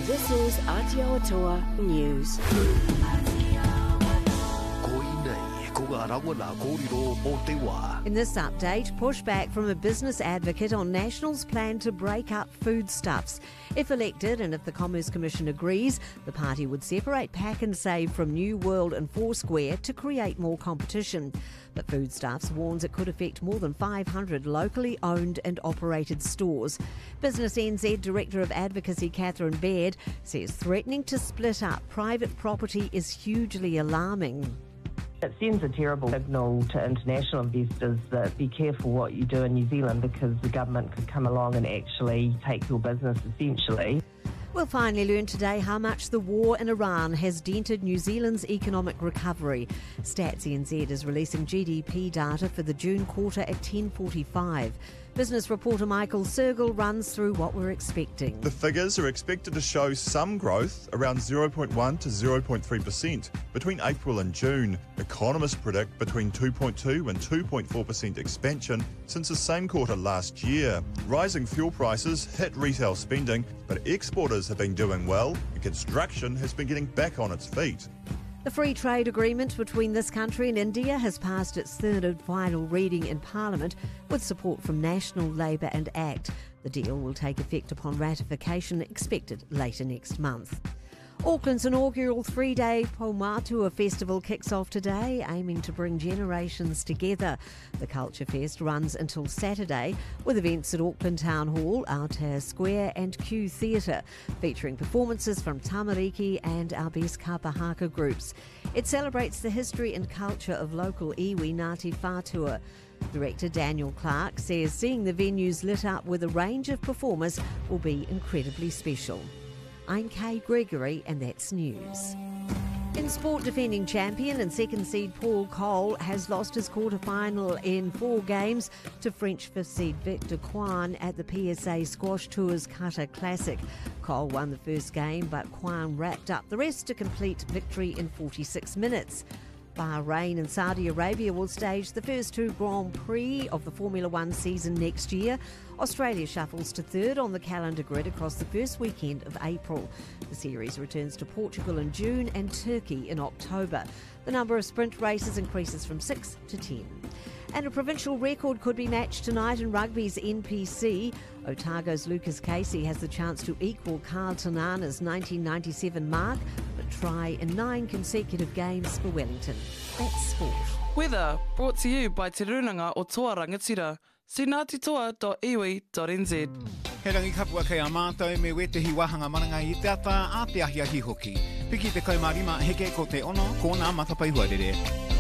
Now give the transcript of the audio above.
This is Aotearoa News. In this update, pushback from a business advocate on National's plan to break up foodstuffs. If elected and if the Commerce Commission agrees, the party would separate Pack and Save from New World and Foursquare to create more competition. But Foodstuffs warns it could affect more than 500 locally owned and operated stores. Business NZ Director of Advocacy Catherine Baird says threatening to split up private property is hugely alarming. It sends a terrible signal to international investors that be careful what you do in New Zealand because the government could come along and actually take your business essentially. We'll finally learn today how much the war in Iran has dented New Zealand's economic recovery. Stats NZ is releasing GDP data for the June quarter at 10:45. Business reporter Michael Sergel runs through what we're expecting. The figures are expected to show some growth, around 0.1 to 0.3%, between April and June. Economists predict between 2.2 and 2.4% expansion since the same quarter last year. Rising fuel prices hit retail spending, but exporters have been doing well and construction has been getting back on its feet. The free trade agreement between this country and India has passed its third and final reading in Parliament with support from National, Labour and ACT. The deal will take effect upon ratification expected later next month. Auckland's inaugural three-day Paumatua Festival kicks off today, aiming to bring generations together. The Culture Fest runs until Saturday, with events at Auckland Town Hall, Aotea Square and Q Theatre, featuring performances from Tamariki and our best Kapahaka groups. It celebrates the history and culture of local iwi Ngāti Whātua. Director Daniel Clark says seeing the venues lit up with a range of performers will be incredibly special. I'm Kay Gregory and that's news. In sport, defending champion and second seed Paul Cole has lost his quarter-final in 4 games to French fifth seed Victor Kwan at the PSA Squash Tours Qatar Classic. Cole won the first game, but Kwan wrapped up the rest to complete victory in 46 minutes. Bahrain and Saudi Arabia will stage the first 2 Grand Prix of the Formula One season next year. Australia shuffles to third on the calendar grid across the first weekend of April. The series returns to Portugal in June and Turkey in October. The number of sprint races increases from 6 to 10. And a provincial record could be matched tonight in rugby's NPC. Otago's Lucas Casey has the chance to equal Carl Tanana's 1997 mark, but try in 9 consecutive games for Wellington. That's sport. Weather brought to you by Te Runanga o Toa Rangatira. See ngātitoa.iwi.nz. He rangi kapua kei a mātou me wetehi wahanga maranga I te ata a te ahiahi hoki. Piki te kaumarima heke ko te ono, ko ngā matapai huarere.